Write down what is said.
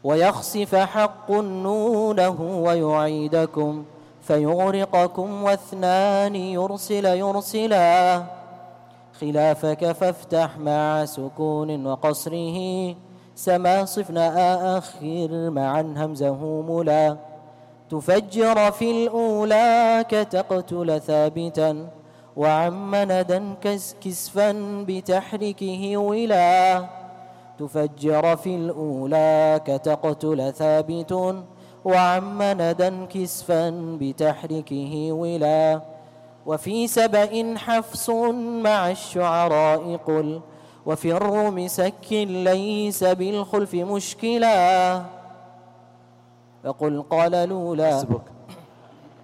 ويخسف حق نونه ويعيدكم فيغرقكم واثنان يرسلا خلافك فافتح مع سكون وقصره سما صفنا آخر معا همزه ملا تفجر في الأولى كتقتل ثابتا وعم ندا كسفا بتحريكه ولا تفجر في الأولى كتقتل ثابت وعم ندا كسفا بتحريكه ولا وفي سبأ حفص مع الشعراء قل وفي الروم سك ليس بالخلف مشكلا فقل قال لولا. حسبك.